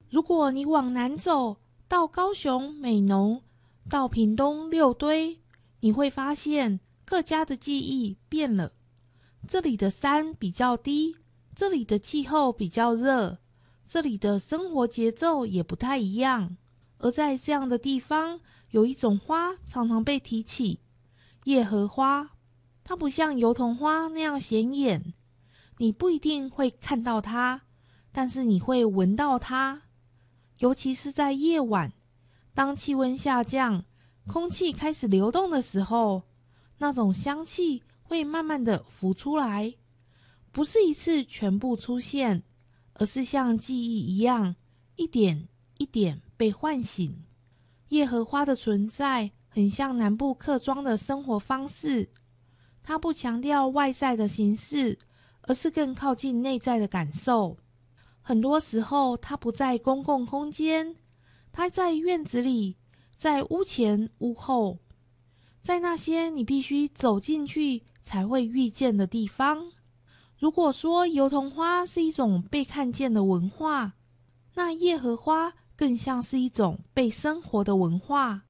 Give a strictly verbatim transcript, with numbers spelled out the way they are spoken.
如果你往南走，到高雄美浓，到屏东六堆，你会发现各家的记忆变了。这里的山比较低，这里的气候比较热，这里的生活节奏也不太一样。而在这样的地方，有一种花常常被提起，叶荷花。它不像油桐花那样显眼，你不一定会看到它，但是你会闻到它。尤其是在夜晚，当气温下降，空气开始流动的时候，那种香气会慢慢的浮出来，不是一次全部出现，而是像记忆一样，一点一点被唤醒。叶荷花的存在很像南部客庄的生活方式，它不强调外在的形式，而是更靠近内在的感受。很多时候它不在公共空间，它在院子里，在屋前屋后，在那些你必须走进去才会遇见的地方。如果说油桐花是一种被看见的文化，那叶荷花更像是一种被生活的文化。